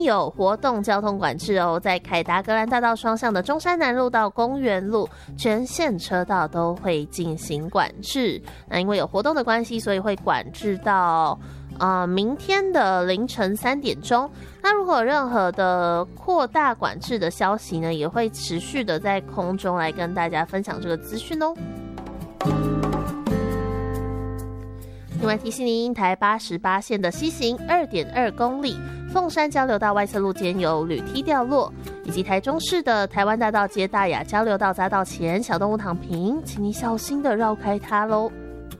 有活动交通管制哦，在凯达格兰大道双向的中山南路到公园路全线车道都会进行管制。那因为有活动的关系，所以会管制到明天的凌晨3点钟。那如果有任何的扩大管制的消息呢，也会持续的在空中来跟大家分享这个资讯哦。另外提醒您，台88线的西行 2.2 公里，凤山交流道外侧路间有铝梯掉落，以及台中市的台湾大道接大雅交流道匝道前小动物躺平，请你小心的绕开它咯。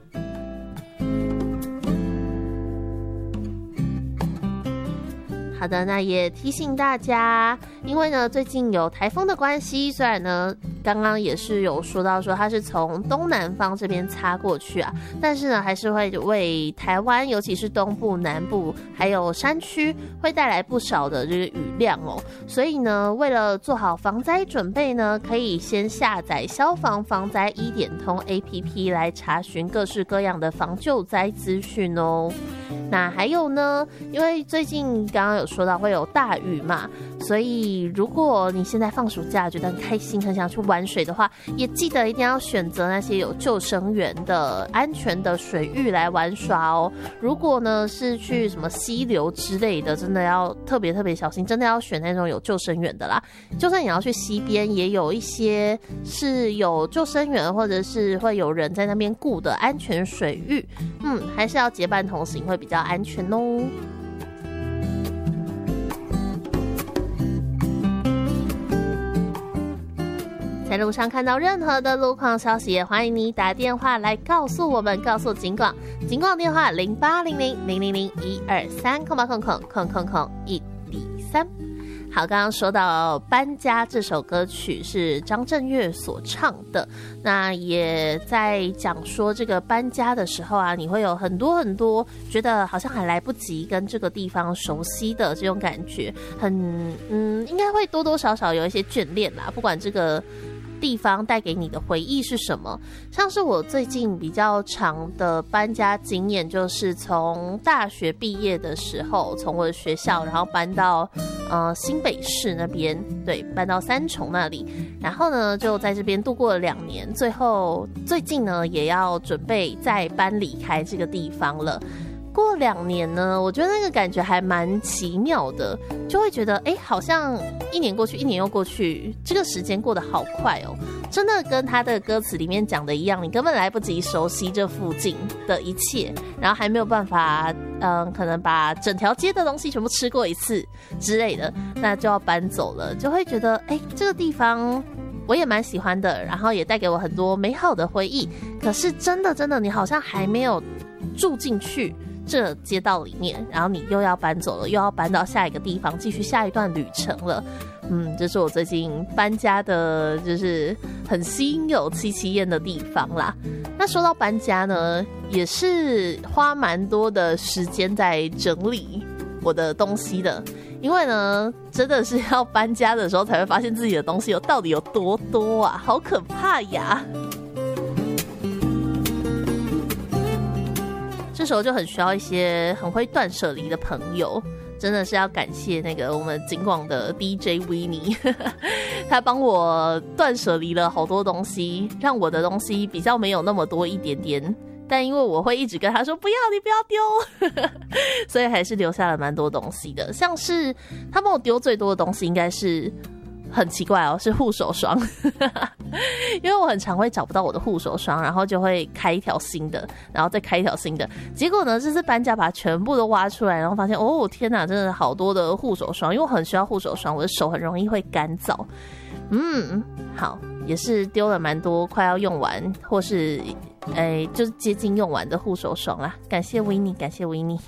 好的，那也提醒大家，因为呢最近有台风的关系，虽然呢刚刚也是有说到说它是从东南方这边擦过去啊，但是呢还是会为台湾尤其是东部南部还有山区会带来不少的这个雨量哦。所以呢为了做好防灾准备呢，可以先下载消防防灾1点通 APP 来查询各式各样的防救灾资讯哦。那还有呢，因为最近刚刚有说到会有大雨嘛，所以如果你现在放暑假觉得很开心很想去玩水的话，也记得一定要选择那些有救生员的安全的水域来玩耍哦。如果呢是去什么溪流之类的，真的要特别特别小心，真的要选那种有救生员的啦。就算你要去溪边，也有一些是有救生员或者是会有人在那边顾的安全水域，还是要结伴同行会比较安全哦。在路上看到任何的路况消息，也欢迎你打电话来告诉我们，告诉警广，警广电话0800000123，000-123。好，刚刚说到搬家这首歌曲是张震岳所唱的，那也在讲说这个搬家的时候啊，你会有很多很多觉得好像还来不及跟这个地方熟悉的这种感觉，应该会多多少少有一些眷恋啦，不管这个地方带给你的回忆是什么。像是我最近比较长的搬家经验，就是从大学毕业的时候，从我的学校然后搬到新北市那边，对，搬到三重那里，然后呢就在这边度过了2年，最近呢也要准备再搬离开这个地方了。过2年呢，我觉得那个感觉还蛮奇妙的，就会觉得好像1年过去1年又过去，这个时间过得好快哦，真的跟他的歌词里面讲的一样，你根本来不及熟悉这附近的一切，然后还没有办法可能把整条街的东西全部吃过一次之类的，那就要搬走了，就会觉得这个地方我也蛮喜欢的，然后也带给我很多美好的回忆，可是真的你好像还没有住进去这街道里面，然后你又要搬走了，又要搬到下一个地方继续下一段旅程了。这是我最近搬家的就是很心有戚戚焉的地方啦。那说到搬家呢，也是花蛮多的时间在整理我的东西的，因为呢真的是要搬家的时候才会发现自己的东西到底有多多啊，好可怕呀。这时候就很需要一些很会断舍离的朋友，真的是要感谢那个我们警广的 DJ Winnie 他帮我断舍离了好多东西，让我的东西比较没有那么多一点点，但因为我会一直跟他说不要，你不要丢所以还是留下了蛮多东西的。像是他帮我丢最多的东西应该是很奇怪哦，是护手霜因为我很常会找不到我的护手霜，然后就会开一条新的，然后再开一条新的，结果呢这次搬家把全部都挖出来，然后发现天哪，真的好多的护手霜，因为我很需要护手霜，我的手很容易会干燥。好，也是丢了蛮多快要用完或是就是接近用完的护手霜啦，感谢维尼，感谢维尼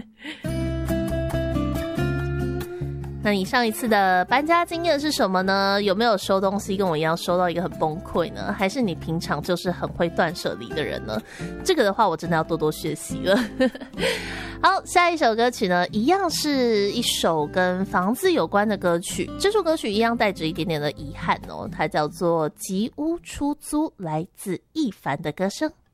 那你上一次的搬家经验是什么呢？有没有收东西跟我一样收到一个很崩溃呢？还是你平常就是很会断舍离的人呢？这个的话我真的要多多学习了好，下一首歌曲呢，一样是一首跟房子有关的歌曲，这首歌曲一样带着一点点的遗憾哦，它叫做《吉屋出租》，来自易凡的歌声。